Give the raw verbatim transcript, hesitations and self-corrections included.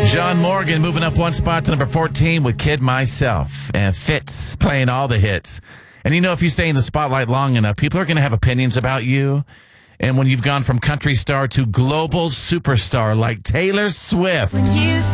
John Morgan moving up one spot to number fourteen with Kid Myself. And Fitz playing all the hits. And you know, if you stay in the spotlight long enough, people are going to have opinions about you. And when you've gone from country star to global superstar like Taylor Swift.